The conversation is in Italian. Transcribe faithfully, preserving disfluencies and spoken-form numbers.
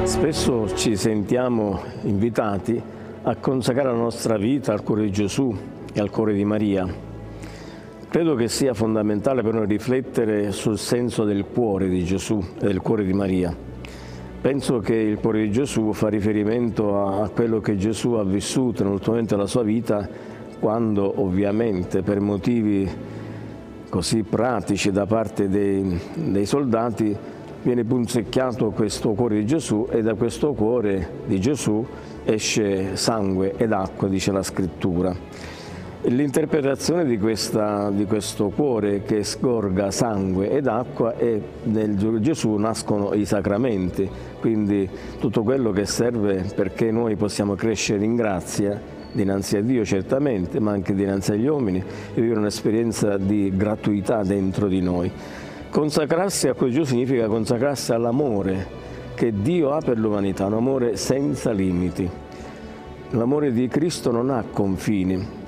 Spesso ci sentiamo invitati a consacrare la nostra vita al cuore di Gesù e al cuore di Maria. Credo che sia fondamentale per noi riflettere sul senso del cuore di Gesù e del cuore di Maria. Penso che il cuore di Gesù fa riferimento a quello che Gesù ha vissuto nell'ultimo momento della sua vita, quando ovviamente per motivi così pratici da parte dei, dei soldati viene punzecchiato questo cuore di Gesù e da questo cuore di Gesù esce sangue ed acqua, dice la Scrittura. L'interpretazione di, questa, di questo cuore che sgorga sangue ed acqua è nel Gesù nascono i sacramenti, quindi tutto quello che serve perché noi possiamo crescere in grazia dinanzi a Dio certamente, ma anche dinanzi agli uomini e vivere un'esperienza di gratuità dentro di noi. Consacrarsi a quel Gesù significa consacrarsi all'amore che Dio ha per l'umanità, un amore senza limiti. L'amore di Cristo non ha confini.